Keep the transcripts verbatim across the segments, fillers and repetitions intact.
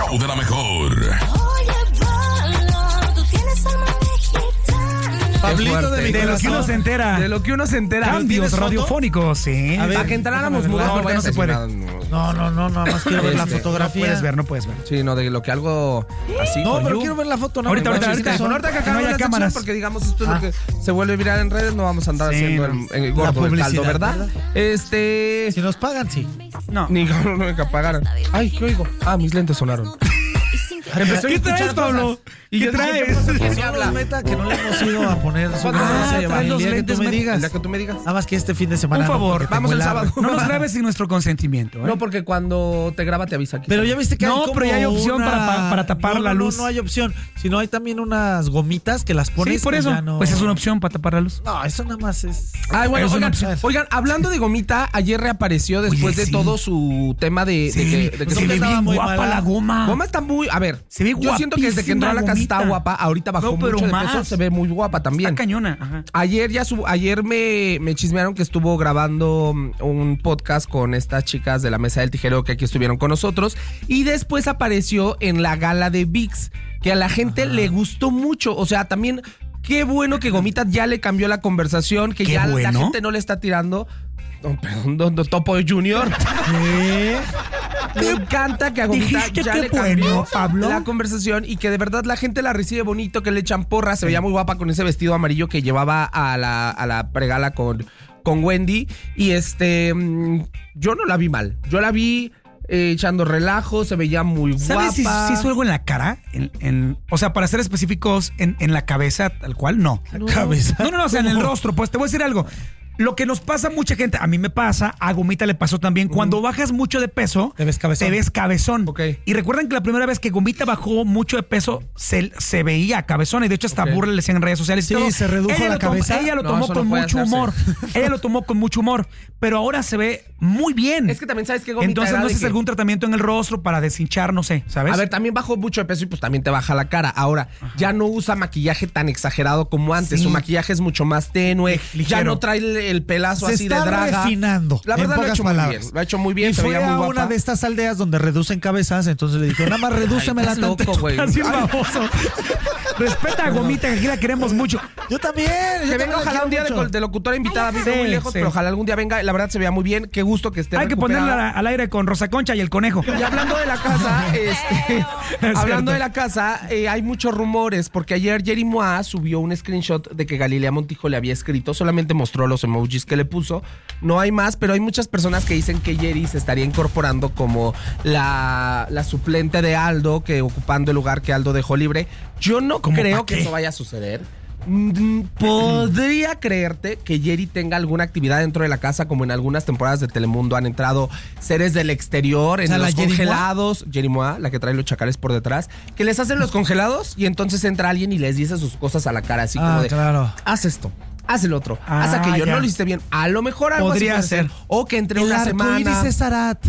show de la mejor. Pablito de, mi de lo que uno se entera. De lo que uno se entera. Cambios radiofónicos, sí. A ver, para que entráramos mudos, no, no, no se puede. No, no, no, nada más quiero ver la Este, fotografía. No puedes ver, no puedes ver. Sí, no, de lo que algo así. No, for pero you. quiero ver la foto. No, Ahorita, me ahorita, gusta. ahorita. Con ahorita que No acabamos haya la sección, cámaras. porque digamos esto es Ah. lo que se vuelve viral en redes, no vamos a andar Sí, haciendo no. el, el gordo del caldo, publicidad, ¿verdad? ¿verdad? Este... Si nos pagan, sí. No. Ni no, no me apagaran. Ay, ¿qué oigo? Ah, mis lentes sonaron. Empecé a ¿Qué escuchar traes, Pablo? cosas. Y ¿Qué yo dije, traes? ¿qué pasa? Que ¿Quién no habla? nos meta, que no le hemos ido a poner su ¿Cuándo cosa, vamos a el llevar? día Los que tú lentes, me me- digas. El día que tú me digas. Nada más que este fin de semana. Un no, favor, porque vamos tengo el helado. sábado. No nos grabes sin nuestro consentimiento, ¿eh? No, porque cuando te graba te avisa aquí. Pero ya viste que No, hay como pero ya hay opción una- para pa- para tapar No, no, la no, luz. No, hay opción. Sino hay también unas gomitas que las pones. Sí, por y eso. ya no- Pues es una opción para tapar la luz. No, eso nada más es. Ay, bueno, Es una oigan, opción. oigan, hablando de Gomita, ayer reapareció después Oye, de sí. todo su tema de, de Sí, que, de que se no ve estaba bien muy guapa mala. la goma. Goma está muy, a ver, Se ve yo siento que desde que entró a la casa guapísima, está Gomita. guapa, ahorita bajó No, pero mucho de más. peso, se ve muy guapa también. Está cañona. Ajá. Ayer ya sub- ayer me, me chismearon que estuvo grabando mm, un podcast con estas chicas de la Mesa del Tijero que aquí estuvieron con nosotros y después apareció en la gala de V I X, que a la gente le gustó mucho, o sea, también qué bueno que Gomita ya le cambió la conversación, que Qué ya la bueno. gente no le está tirando. Oh, perdón, don, don Topo Junior. ¿Qué? Me encanta que a Gomita Dijiste ya qué le cambió bueno, Pablo. la conversación y que de verdad la gente la recibe bonito, que le echan porras. Se veía muy guapa con ese vestido amarillo que llevaba a la, a la pregala con, con Wendy. Y este, mm, yo no la vi mal. Yo la vi eh, echando relajo, se veía muy guapa. ¿Sabes si, si hizo algo en la cara? En, en- o sea, para ser específicos, en, en la cabeza, tal cual, no. La cabeza. No, no, no, o sea, en el rostro. Pues te voy a decir algo. Lo que nos pasa a mucha gente, a mí me pasa, a Gomita le pasó también. Cuando bajas mucho de peso, Te ves cabezón. Te ves cabezón. Ok. Y recuerden que la primera vez que Gomita bajó mucho de peso, se, se veía cabezón. Y de hecho, hasta Ok. burla le decían en redes sociales. y Sí, todo. se redujo Ella la lo tomó- cabeza. Ella lo No, tomó eso no con puede mucho hacerse. humor. Ella lo tomó con mucho humor. Pero ahora se ve muy bien. Es que también sabes que Gomita Entonces, era no de sé si que- algún tratamiento en el rostro para deshinchar, no sé, ¿sabes? A ver, también bajó mucho de peso y pues también te baja la cara. Ahora, ya no usa maquillaje tan exagerado como antes. Sí. Su maquillaje es mucho más tenue. Ligero. Ya no trae el, el pelazo Se así de está draga. refinando. La en verdad lo ha pocas hecho muy palabras. bien. Lo ha hecho muy bien, Y se fue veía muy a guapa. una de estas aldeas donde reducen cabezas, entonces le dijo, nada más redúcemela Estás tanto. loco, güey. Así es Ay, baboso. Respeta a Gomita, que aquí la queremos mucho. Yo también. yo Que también venga la ojalá quiero un día de, mucho. col- de locutora invitada, vive Sí, muy lejos, sí. pero ojalá algún día venga. La verdad se veía muy bien. Qué gusto que esté Hay que recuperada. ponerla al aire con Rosa Concha y el conejo. Y hablando de la casa, este, Es hablando cierto. de la casa, eh, hay muchos rumores, porque ayer Jerry Moa subió un screenshot de que Galilea Montijo le había escrito, solamente mostró los emojis que le puso, no hay más, pero hay muchas personas que dicen que Jerry se estaría incorporando como la, la suplente de Aldo, que ocupando el lugar que Aldo dejó libre. Yo no ¿Cómo creo pa' que qué? eso vaya a suceder. Mm, Podría creerte que Jerry tenga alguna actividad dentro de la casa, como en algunas temporadas de Telemundo han entrado seres del exterior, en sea, la los Jerry Moa. congelados. Jerry Moa, la que trae los chacales por detrás, que les hacen los congelados y entonces entra alguien y les dice sus cosas a la cara, así Ah, como de, claro. haz esto, haz el otro, Ah, haz aquello, ya. no lo hiciste bien. A lo mejor algo así Podría puede ser. O que entre El una arcoíris semana. es Arat.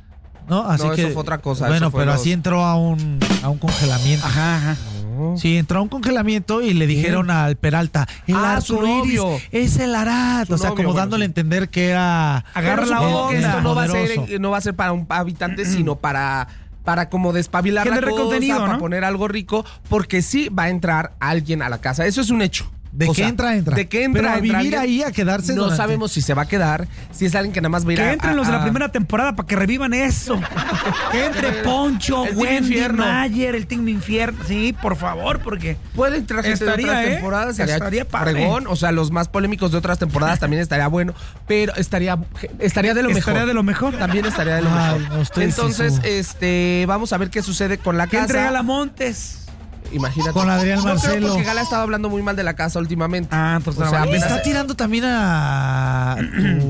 No, así No, que, eso fue otra cosa, Bueno, eso fue pero los- así entró a un, a un congelamiento. Ajá, ajá. Sí, entró a un congelamiento y le dijeron al Peralta, el Ah, su arcoíris novio. es el Arat. Su O sea, novio, como bueno, dándole a sí. entender que era... Agarra Pero la supongo que onda. esto no va, a ser, Poderoso. no va a ser para un habitante, sino para, para como despabilar Generar la cosa, contenido, para ¿no? poner algo rico, porque sí va a entrar alguien a la casa. Eso es un hecho. ¿De O qué sea, entra, entra? ¿De qué entra, Pero a entra vivir alguien. ahí, a quedarse No durante- sabemos si se va a quedar, si es alguien que nada más va a ir Que a- entren los de a- la primera temporada para que revivan eso. Que entre Poncho, El Team Wendy, Infierno. Mayer, el Team Infierno. Sí, por favor, porque Puede entrar gente de Estaría, otras ¿eh? temporadas, estaría, Estaría padre. fregón, o sea, los más polémicos de otras temporadas también estaría bueno, pero estaría estaría de lo mejor. estaría de lo mejor. También estaría de lo Ay, mejor. no, ustedes sí Entonces, son- este, vamos a ver qué sucede con la Que casa. entrega la Montes. Imagínate. Con Adrián No creo, Marcelo. porque Gala ha estado hablando muy mal de la casa últimamente. Ah, entonces O sea, apenas- apenas- Está tirando también a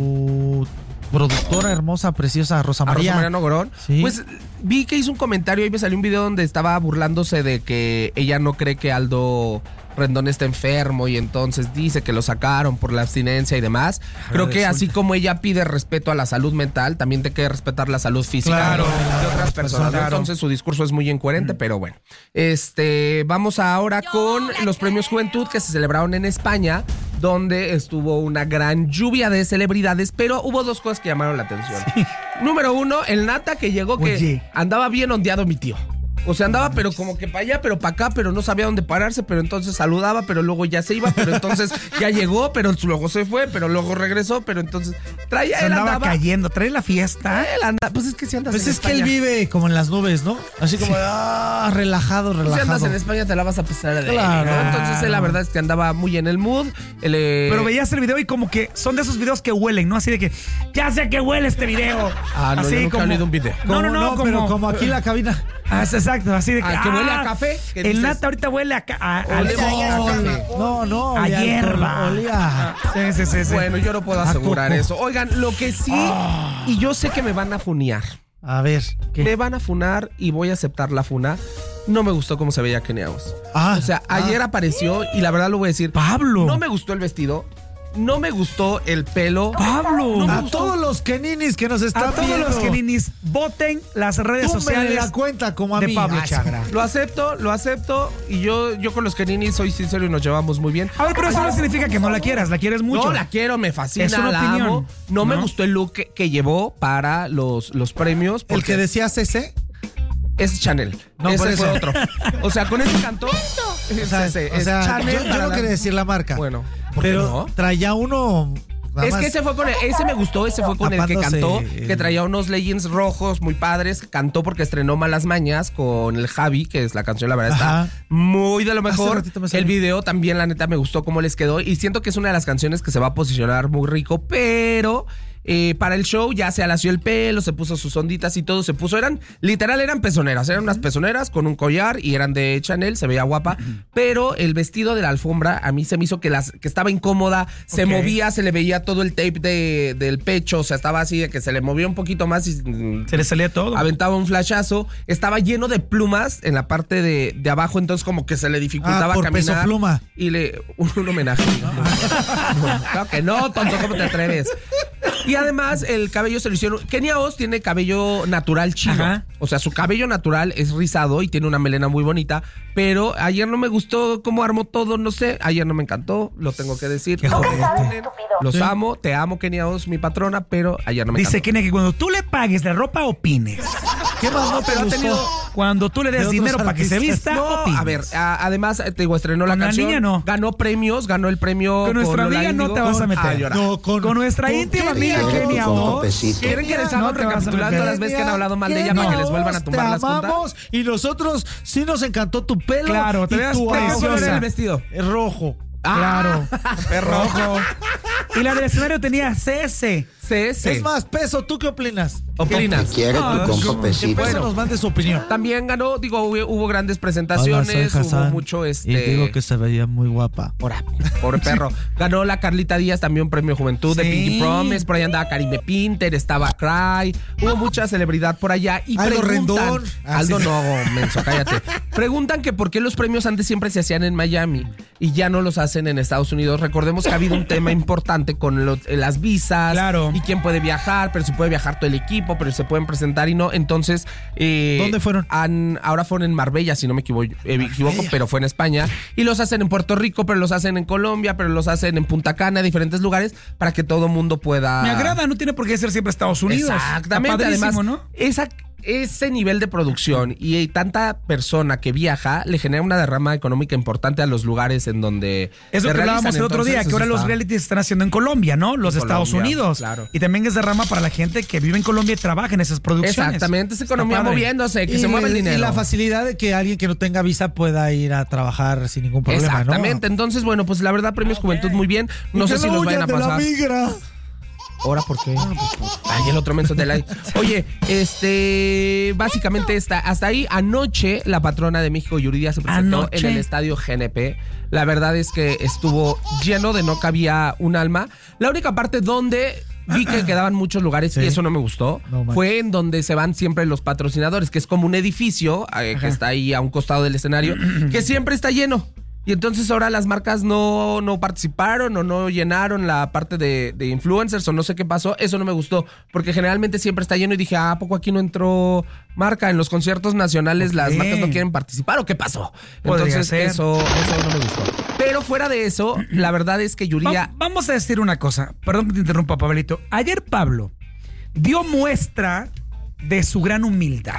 tu productora hermosa, preciosa, Rosa A Rosa María. María Nogorón. Sí. Pues vi que hizo un comentario y me salió un video donde estaba burlándose de que ella no cree que Aldo Rendón está enfermo y entonces dice que lo sacaron por la abstinencia y demás. Creo que así como ella pide respeto a la salud mental, también te que respetar la salud física Claro, de, de claro, otras personas. ¿no? claro. Entonces su discurso es muy incoherente, pero bueno. Este, vamos ahora con los premios Juventud que se celebraron en España, donde estuvo una gran lluvia de celebridades, pero hubo dos cosas que llamaron la atención. Número uno, el Nata que llegó que Oye. andaba bien ondeado mi tío. O sea, andaba pero como que para allá, pero para acá, pero no sabía dónde pararse, pero entonces saludaba, pero luego ya se iba, pero entonces ya llegó, pero luego se fue, pero luego regresó, pero entonces traía, Se él andaba andaba cayendo, trae la fiesta. Él anda, pues es que si andas Pues en es que España, él vive como en las nubes, ¿no? Así como, ah, relajado, si relajado. andas en España te la vas a pasar de Claro. ¿no? Entonces él la verdad es que andaba muy en el mood. Él, eh, Pero veías el video y como que son de esos videos que huelen, ¿no? Así de que, ya sé que huele este video. Ah, no, así yo nunca he olido un video. No, no, no, no, pero como aquí la cabina. Ah, es exacto, así de que. Ah, que huele a café, ¿qué El dices? nata ahorita huele a. ca- a, a- Olemos a- a café. No, no, A olía hierba. alcohol, olía. Sí, sí, sí, sí. Bueno, yo no puedo asegurar coco. eso. Oigan, lo que sí, y yo sé que me van a funear. A ver, ¿qué? Me van a funar y voy a aceptar la funa. No me gustó cómo se veía Kenia Os. Ah, O sea, ah. ayer apareció y la verdad lo voy a decir. Pablo. No me gustó el vestido. No me gustó el pelo. Pablo. No me A gustó. todos los keninis que nos están A todos viendo, los keninis, voten las redes túmbenle sociales la cuenta como a de mí. Pablo Ah, Chagra. Lo acepto, lo acepto. Y yo, yo con los Kenini soy sincero y nos llevamos muy bien. A ver, pero eso no significa que no la quieras, la quieres mucho. No, la quiero, me fascina, Es una la opinión, amo. No, me ¿no? gustó el look que, que llevó para los, los premios. El porque que decía C C. es Chanel. No, por ese fue eso. otro. O sea, con ese cantó. O sea, ese, o es sea, Chanel yo, yo para no la- quería decir la marca. Bueno, ¿por qué pero no? traía uno. nada Es más. que ese fue con el, ese me gustó, ese fue con el que Tapándose cantó, el- que traía unos leggings rojos muy padres, cantó porque estrenó Malas Mañas con el Javi, que es la canción, la verdad Ajá. está muy de lo Hace mejor. ratito me salió. El video también, la neta, me gustó cómo les quedó y siento que es una de las canciones que se va a posicionar muy rico, pero eh, para el show ya se alació el pelo, se puso sus onditas y todo, se puso, eran, literal eran pezoneras, eran unas pezoneras con un collar y eran de Chanel, se veía guapa, pero el vestido de la alfombra a mí se me hizo que, las, que estaba incómoda, se Ok. movía, se le veía todo el tape de, del pecho, o sea, estaba así de que se le movía un poquito más y mm, Se le salía todo. aventaba un flashazo, estaba lleno de plumas en la parte de, de abajo, entonces como que se le dificultaba Ah, por caminar. Peso Pluma. Y le un, un homenaje. No, claro que no, tonto, ¿cómo te atreves? Y además el cabello se lo hicieron. Kenia Os tiene cabello natural chino. Ajá. O sea, su cabello natural es rizado y tiene una melena muy bonita. Pero ayer no me gustó cómo armó todo, no sé. Ayer no me encantó, lo tengo que decir. Qué No me ojete. funen. Los Sí. amo, te amo, Kenia Os, mi patrona, pero ayer no me Dice encantó. Kenia que cuando tú le pagues la ropa, opines. ¿Qué más no te pero ha gustó? tenido- Cuando tú le De des otros dinero para que se artistas. vista, No, opines. a ver, a- además, te digo, estrenó la Con la canción. niña no. Ganó premios, ganó el premio. Con nuestra Lola amiga no Índigo. te vas a meter. Ah, llorar. No, con, Con nuestra ¿con íntima qué amiga día? Kenia Os. ¿Quieren que les haga No te vas a recapitular meter. todas las veces que han hablado mal de ella para que les vuelvan a tumbar te las juntas? amamos y nosotros sí nos encantó tu pelo. Claro, te y veas tu ¿De qué color preciosa. era el vestido? Es rojo. Claro. Es rojo. Y la del escenario tenía C S. C S. Es más, Peso, ¿tú qué opinas? opinas? Quiere Ah, tu compa ¿cómo? Que Pesito. Peso Bueno. nos mande su opinión. También ganó, digo, hubo, hubo grandes presentaciones, hubo mucho este. Y digo que se veía muy guapa. Ora, pobre perro. Ganó la Carlita Díaz también un premio Juventud de Sí. Pinky Promise. Por ahí andaba Karime Pinter, estaba Cry. Hubo mucha celebridad por allá. Y Aldo preguntan, Rendón. Ah, Aldo sí. no, menso, cállate. Preguntan que por qué los premios antes siempre se hacían en Miami y ya no los hacen en Estados Unidos. Recordemos que ha habido un tema importante con los- las visas. Claro. Y quién puede viajar, pero si puede viajar todo el equipo, pero se pueden presentar y no. Entonces. eh, ¿Dónde fueron? han- ahora fueron en Marbella, si no me equivoco, eh, me equivoco, pero fue en España. Y los hacen en Puerto Rico, pero los hacen en Colombia, pero los hacen en Punta Cana, diferentes lugares, para que todo mundo pueda. Me agrada, no tiene por qué ser siempre Estados Unidos. Exactamente. Está padrísimo, Además, ¿no? esa, ese nivel de producción y tanta persona que viaja le genera una derrama económica importante a los lugares en donde. Es lo se que hablábamos realizan. el otro día, Entonces, que ahora eso los está- realities se están haciendo en Colombia, ¿no? Los En Estados Colombia, Unidos. claro. Y también es derrama para la gente que vive en Colombia y trabaja en esas producciones. Exactamente, es Está economía padre. moviéndose, que y, se mueve el y dinero. la facilidad de que alguien que no tenga visa pueda ir a trabajar sin ningún problema, Exactamente. ¿no? Entonces, bueno, pues la verdad, Premios Juventud muy bien. No Y sé que si los vayan a huyan de la pasar. migra. ¿Ahora por qué? Ay, el otro menso de la. Oye, este. Básicamente está. Hasta ahí, anoche, la patrona de México, Yuridia, se presentó Anoche. en el estadio G N P. La verdad es que estuvo lleno de no cabía un alma. La única parte donde vi que quedaban muchos lugares Sí. y eso no me gustó. No manches. fue en donde se van siempre los patrocinadores, que es como un edificio eh, que está ahí a un costado del escenario, que siempre está lleno. Y entonces ahora las marcas no, no participaron o no llenaron la parte de, de influencers o no sé qué pasó. Eso no me gustó, porque generalmente siempre está lleno y dije, ah, ¿a poco aquí no entró marca? En los conciertos nacionales las Ok. marcas no quieren participar o qué pasó. Podría Entonces ser. eso, eso no me gustó. Pero fuera de eso, la verdad es que Yuridia... Va- vamos a decir una cosa. Perdón que te interrumpa, Pablito. Ayer Pablo dio muestra de su gran humildad.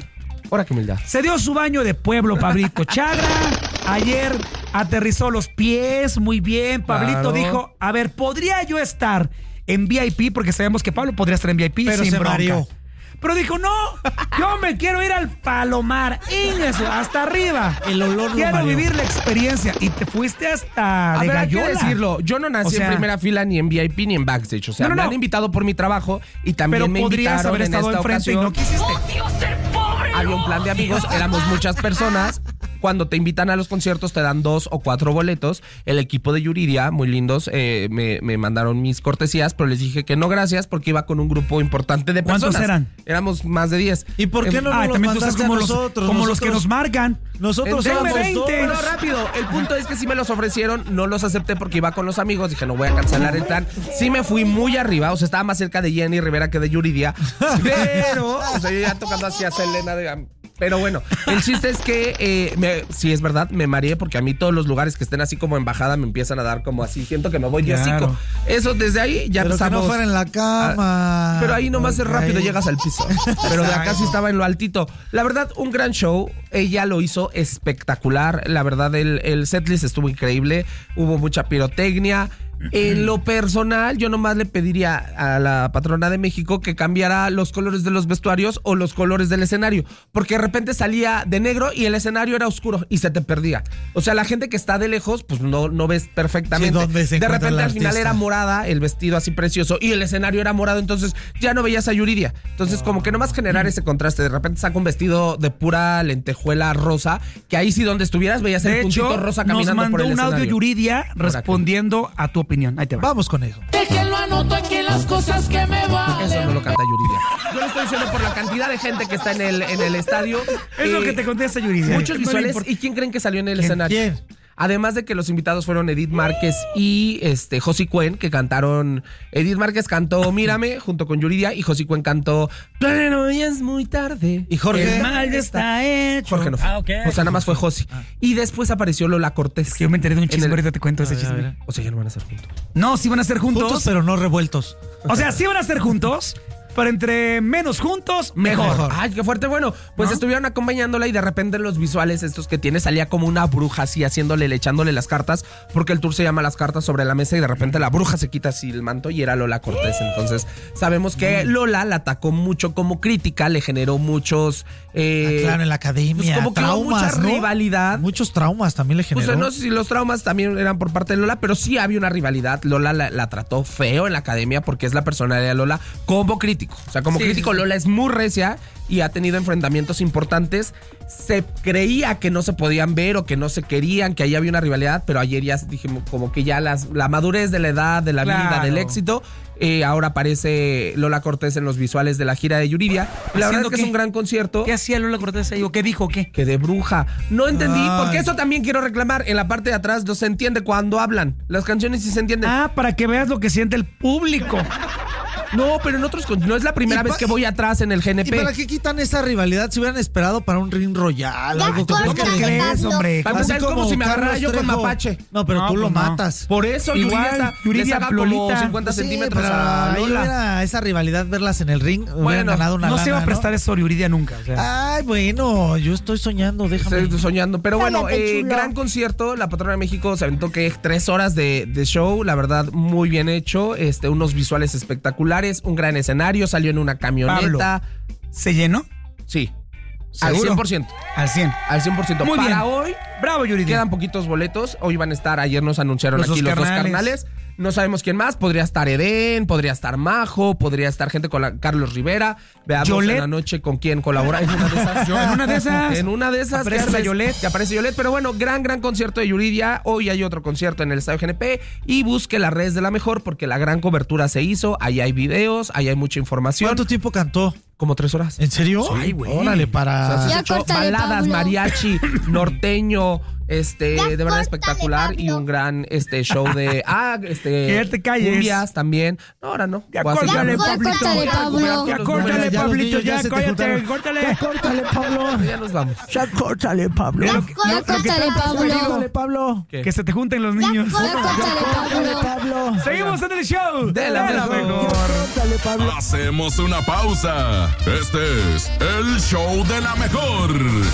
Ahora qué humildad. Se dio su baño de pueblo, Pablito Chagra. Ayer aterrizó los pies, muy bien. Pablito Claro. dijo, a ver, ¿podría yo estar en V I P? Porque sabemos que Pablo podría estar en V I P Pero sin se bronca. mareó. Pero dijo, no, yo me quiero ir al Palomar, eso, hasta arriba. El olor lo Quiero mareó. vivir la experiencia. Y te fuiste hasta A de ver, hay que gallola. decirlo, yo no nací O sea, en primera fila ni en V I P ni en backstage. O sea, No, no, me no. han invitado por mi trabajo y también Pero me podrías invitaron haber en estado esta enfrente y ocasión. no quisiste. Había un plan de amigos, éramos muchas personas. Cuando te invitan a los conciertos te dan dos o cuatro boletos. El equipo de Yuridia, muy lindos, eh, me, me mandaron mis cortesías, pero les dije que no gracias porque iba con un grupo importante de personas. ¿Cuántos eran? Éramos más de diez. ¿Y por qué no Ah, nos los también tú estás mandaste como, a los, nosotros? como los que Nosotros- nos marcan. Nosotros Entonces, éramos veinte. dos. Bueno, rápido. El punto es que sí me los ofrecieron, no los acepté porque iba con los amigos. Dije, no voy a cancelar el plan. Sí me fui muy arriba, o sea, estaba más cerca de Jenny Rivera que de Yuridia. Pero, o sea, yo ya tocando así a Selena de... Pero bueno, el chiste es que, eh, me, sí es verdad, me mareé porque a mí todos los lugares que estén así como en bajada me empiezan a dar como así. Siento que me voy de Claro. hocico. Eso, desde ahí ya Pero que empezamos... no fuera en la cama. Pero ahí nomás es Porque rápido, ahí- llegas al piso. Pero de acá sí estaba en lo altito. La verdad, un gran show. Ella lo hizo espectacular. La verdad, el, el setlist estuvo increíble. Hubo mucha pirotecnia. En lo personal, yo nomás le pediría a la patrona de México que cambiara los colores de los vestuarios o los colores del escenario. Porque de repente salía de negro y el escenario era oscuro y se te perdía. O sea, la gente que está de lejos, pues no, no ves perfectamente. Sí, ¿dónde se de encuentra repente el al final artista? era morada, el vestido así precioso y el escenario era morado, entonces ya no veías a Yuridia. Entonces como que nomás generar ese contraste, de repente saca un vestido de pura lentejuela rosa, que ahí sí donde estuvieras veías el De puntito hecho, rosa nos caminando por mandó el un audio escenario. Yuridia respondiendo a tu opinión. Ahí te va. Vamos con eso. Déjenlo anoto aquí en las cosas que me valen. Eso no lo canta Yuridia. Yo lo estoy diciendo por la cantidad de gente que está en el, en el estadio. Es lo Eh, que te contesta Yuridia. Muchos No le visuales. importa. ¿Y quién creen que salió en el ¿Quién? escenario? ¿Quién? Además de que los invitados fueron Edith Márquez y este Josie Cuen, que cantaron. Edith Márquez cantó Mírame junto con Yuridia y Josie Cuen cantó Pero ya es muy tarde. ¿Y Jorge? El mal ya está hecho. Jorge no fue. Ah, ok. O sea, nada más fue Josie. Y después apareció Lola Cortés. Que yo me enteré de un En chisme, el- ahorita te cuento ese A ver, a chisme. ver. O sea, ya no van a ser juntos. No, sí van a ser juntos. Juntos, pero no revueltos. O sea, sí van a ser juntos, pero entre menos juntos, mejor. Mejor. Ay, qué fuerte. Bueno, pues ¿No? estuvieron acompañándola y de repente en los visuales estos que tiene salía como una bruja así haciéndole, le echándole las cartas, porque el tour se llama Las Cartas sobre la Mesa y de repente la bruja se quita así el manto y era Lola Cortés. Entonces sabemos que Lola la atacó mucho como crítica, le generó muchos... eh, Ah, claro, en la academia. pues como que hubo traumas, mucha ¿no? rivalidad. Muchos traumas también le Pues generó. no sé si los traumas también eran por parte de Lola, pero sí había una rivalidad. Lola la, la trató feo en la academia porque es la personalidad de Lola como crítico. O sea, como Sí, crítico sí, sí. Lola es muy recia y ha tenido enfrentamientos importantes. Se creía que no se podían ver o que no se querían, que ahí había una rivalidad, pero ayer ya dijimos como que ya las, la madurez de la edad, de la vida, Claro. del éxito. Eh, ahora aparece Lola Cortés en los visuales de la gira de Yuridia. Y la verdad ¿Haciendo es que qué? es un gran concierto. ¿Qué hacía Lola Cortés ahí? ¿O qué dijo? ¿Qué? Que de bruja. No entendí, Ay. porque eso también quiero reclamar. En la parte de atrás no se entiende cuando hablan. Las canciones sí se entienden. Ah, para que veas lo que siente el público. No, pero en otros con- no es la primera Y vez pa- que voy atrás en el G N ¿Y P. para qué quitan esa rivalidad si hubieran esperado para un ring royal? Algo que ¿Cómo crees, hombre? Para empezar, es como si me agarrara yo con Trejo. Mapache. No, pero No, tú lo pues no. matas. Por eso Igual, Yuridia, está, Yuridia le saca como Lolita. cincuenta Sí, centímetros pero a ahí Lola. hubiera esa rivalidad, verlas en el ring, hubieran Bueno, ganado una No se lana, va a prestar eso Yuridia nunca. O sea. Ay, bueno, yo estoy soñando, déjame. Estoy soñando. Pero bueno, Cálmate, eh, chulo. gran concierto. La patrona de México se aventó que tres horas de, de show. La verdad, muy bien hecho. Este, unos visuales espectaculares. Un gran escenario. Salió en una camioneta. Pablo, ¿se llenó? Sí. Al ¿Seguro? cien por ciento. Al cien. Al cien por ciento. Muy Para bien. hoy Bravo, Yuridia. quedan poquitos boletos. Hoy van a estar, ayer nos anunciaron Los aquí dos los dos carnales. carnales. No sabemos quién más. Podría estar Edén, podría estar Majo, podría estar gente con la- Carlos Rivera. Veamos Yolette. en la noche con quién colabora. En una de esas. Yo- en una de esas. En una de esas. Aparece que la haces- Yolette. Que aparece Yolette. Pero bueno, gran, gran concierto de Yuridia. Hoy hay otro concierto en el Estadio G N P. Y busque las redes de La Mejor porque la gran cobertura se hizo. Ahí hay videos, ahí hay mucha información. ¿Cuánto tiempo cantó? Como tres horas. ¿En serio? Ay, güey. Órale, O sea, para... se Ya echó córtale, baladas, Pablo. mariachi, norteño, este, Ya de verdad córtale, espectacular y Pablo. un gran este show de ah, este Que ya te calles. cumbias también. No, ahora no. Ya Voy a seguir córtale, hablando. Pablito. Córtale, Ya, Pablo. Ya Los córtale, números, ya los Pablito. niños ya Ya, se te cállate. juntaron. Córtale. Córtale, Pablo. Ya nos vamos. Ya córtale, Pablo. Ya, Lo- ya lo- lo que córtale, está- Pablo. Córtale, Pablo. ¿Qué? Que se te junten los Ya, niños. ya córtale, Córtale, Pablo. Pablo. Seguimos en el show De la mejor. Córtale, Dale, Pablo. Hacemos una pausa. Este es el show de la mejor.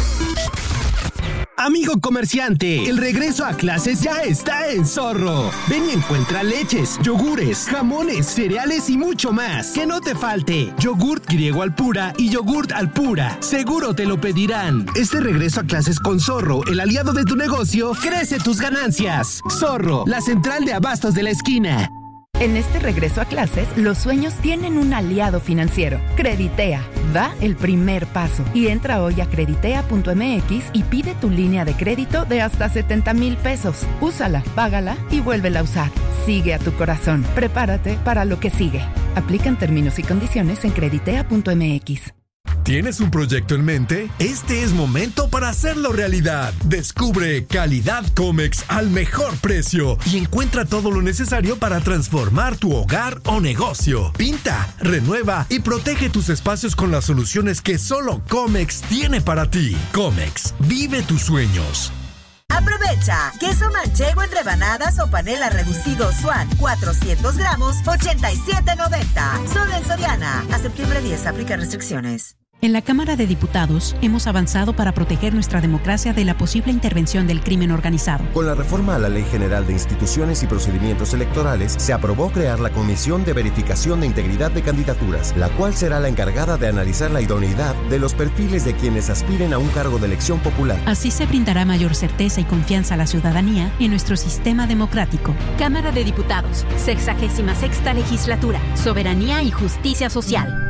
Amigo comerciante, el regreso a clases ya está en Zorro. Ven y encuentra leches, yogures, jamones, cereales y mucho más. Que no te falte. Yogurt griego Alpura y yogurt Alpura. Seguro te lo pedirán. Este regreso a clases con Zorro, el aliado de tu negocio, crece tus ganancias. Zorro, la central de abastos de la esquina. En este regreso a clases, los sueños tienen un aliado financiero. Creditea. Da el primer paso. Y entra hoy a creditea punto m x y pide tu línea de crédito de hasta setenta mil pesos. Úsala, págala y vuélvela a usar. Sigue a tu corazón. Prepárate para lo que sigue. Aplican términos y condiciones en creditea punto m x. ¿Tienes un proyecto en mente? Este es momento para hacerlo realidad. Descubre Calidad Comex al mejor precio y encuentra todo lo necesario para transformar tu hogar o negocio. Pinta, renueva y protege tus espacios con las soluciones que solo Comex tiene para ti. Comex, vive tus sueños. Aprovecha, queso manchego en rebanadas o panela reducido Swan, cuatrocientos gramos, ochenta y siete noventa. Solo en Soriana. A septiembre diez, aplica restricciones. En la Cámara de Diputados hemos avanzado para proteger nuestra democracia de la posible intervención del crimen organizado. Con la reforma a la Ley General de Instituciones y Procedimientos Electorales, se aprobó crear la Comisión de Verificación de Integridad de Candidaturas, la cual será la encargada de analizar la idoneidad de los perfiles de quienes aspiren a un cargo de elección popular. Así se brindará mayor certeza y confianza a la ciudadanía en nuestro sistema democrático. Cámara de Diputados, sexagésima sexta legislatura, Soberanía y Justicia Social.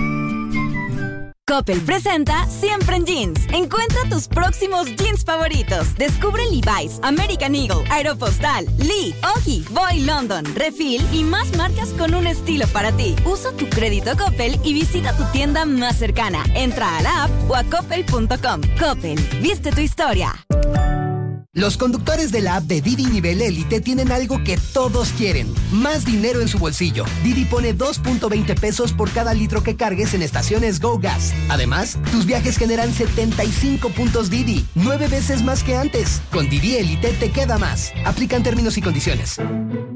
Coppel presenta Siempre en Jeans. Encuentra tus próximos jeans favoritos. Descubre Levi's, American Eagle, Aeropostale, Lee, Ogi, Boy London, Refill y más marcas con un estilo para ti. Usa tu crédito Coppel y visita tu tienda más cercana. Entra a la app o a coppel punto com. Coppel, viste tu historia. Los conductores de la app de Didi Nivel Élite tienen algo que todos quieren: más dinero en su bolsillo. Didi pone dos punto veinte pesos por cada litro que cargues en estaciones Go Gas. Además, tus viajes generan setenta y cinco puntos Didi, nueve veces más que antes. Con Didi Élite te queda más. Aplican términos y condiciones.